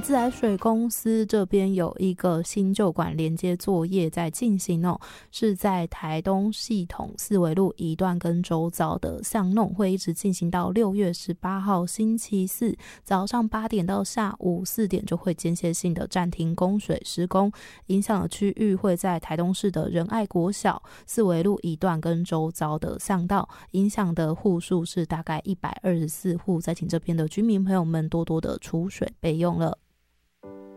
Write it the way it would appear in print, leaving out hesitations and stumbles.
自来水公司这边有一个新旧管连接作业在进行哦，是在台东系统四维路一段跟周遭的巷弄，会一直进行到6月18号星期四早上8点到下午4点，就会间歇性的暂停供水施工，影响的区域会在台东市的仁爱国小、四维路一段跟周遭的巷道，影响的户数是大概124户，再请这边的居民朋友们多多的储水备用了。